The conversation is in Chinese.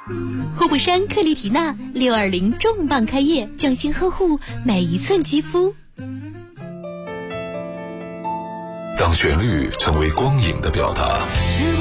护肤山克丽缇娜620重磅开业，匠心呵护每一寸肌肤。 当旋律成为光影的表达，